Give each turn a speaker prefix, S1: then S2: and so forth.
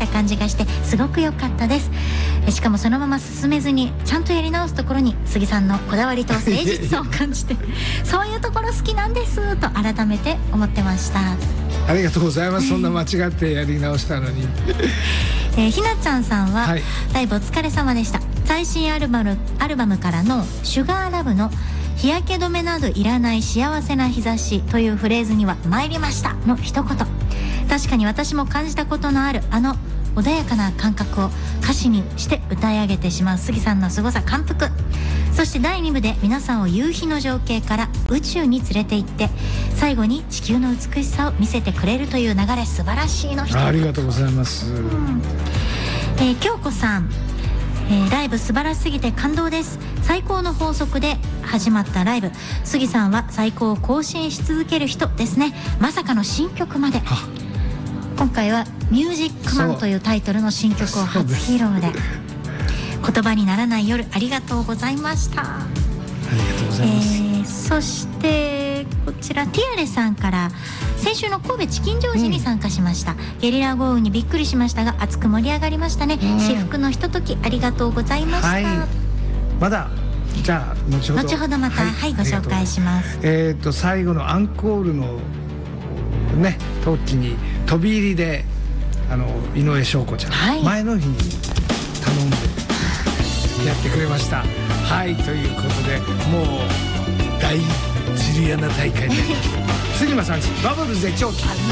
S1: 感じがしてすごく良かったです。しかもそのまま進めずにちゃんとやり直すところに杉さんのこだわりと誠実さを感じてそういうところ好きなんですと改めて思ってました。
S2: ありがとうございます。そんな間違ってやり直したのに
S1: ひなちゃんさんは、
S2: はい、
S1: ライブお疲れ様でした。最新アルバムからのシュガーラブの日焼け止めなどいらない幸せな日差しというフレーズには参りましたの一言、確かに私も感じたことのあるあの穏やかな感覚を歌詞にして歌い上げてしまう杉さんの凄さ感服。そして第2部で皆さんを夕日の情景から宇宙に連れて行って最後に地球の美しさを見せてくれるという流れ、素晴らしいの一言。
S2: ありがとうございます。
S1: 京子さん、ライブ素晴らしすぎて感動です。最高の法則で始まったライブ、杉さんは最高を更新し続ける人ですね。まさかの新曲まで。今回はミュージックマンというタイトルの新曲を初披露で、言葉にならない夜、ありがとうございました。
S2: ありがとうございます。
S1: そしてこちらティアレさんから、先週の神戸チキンジョージに参加しました、ゲリラ豪雨にびっくりしましたが熱く盛り上がりましたね、至福のひとときありがとうございました、はい、
S2: まだじゃあ後ほど
S1: また、はいご紹介します。
S2: 最後のアンコールのね時に飛び入りで井上翔子ちゃん、はい、前の日に頼んでやってくれました。はいということでもう大ジュリアナ大会で杉間さんちバブル絶頂期